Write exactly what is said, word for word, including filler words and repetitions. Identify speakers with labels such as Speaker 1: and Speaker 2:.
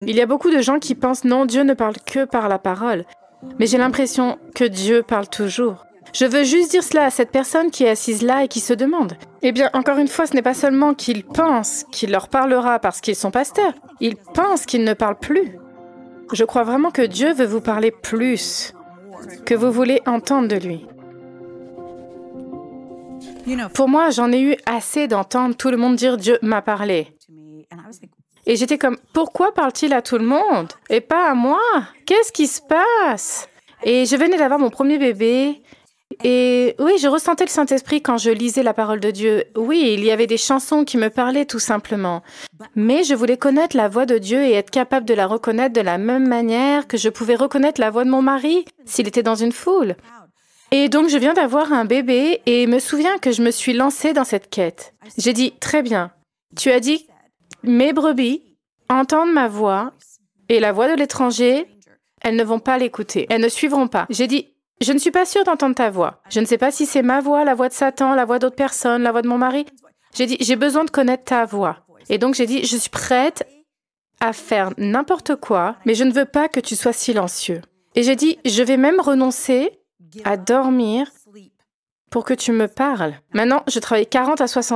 Speaker 1: Il y a beaucoup de gens qui pensent non, Dieu ne parle que par la parole. Mais j'ai l'impression que Dieu parle toujours. Je veux juste dire cela à cette personne qui est assise là et qui se demande. Eh bien, encore une fois, ce n'est pas seulement qu'il pense qu'il leur parlera parce qu'ils sont pasteurs. Ils pensent qu'il ne parle plus. Je crois vraiment que Dieu veut vous parler plus, que vous voulez entendre de lui. Pour moi, j'en ai eu assez d'entendre tout le monde dire « Dieu m'a parlé ». Et j'étais comme « Pourquoi parle-t-il à tout le monde et pas à moi? Qu'est-ce qui se passe ?» Et je venais d'avoir mon premier bébé. Et oui, je ressentais le Saint-Esprit quand je lisais la parole de Dieu. Oui, il y avait des chansons qui me parlaient tout simplement. Mais je voulais connaître la voix de Dieu et être capable de la reconnaître de la même manière que je pouvais reconnaître la voix de mon mari s'il était dans une foule. Et donc, je viens d'avoir un bébé et me souviens que je me suis lancée dans cette quête. J'ai dit, très bien, tu as dit, mes brebis entendent ma voix et la voix de l'étranger, elles ne vont pas l'écouter, elles ne suivront pas. J'ai dit, je ne suis pas sûre d'entendre ta voix. Je ne sais pas si c'est ma voix, la voix de Satan, la voix d'autres personnes, la voix de mon mari. J'ai dit, j'ai besoin de connaître ta voix. Et donc, j'ai dit, je suis prête à faire n'importe quoi, mais je ne veux pas que tu sois silencieux. Et j'ai dit, je vais même renoncer à dormir pour que tu me parles. Maintenant, je travaille quarante à soixante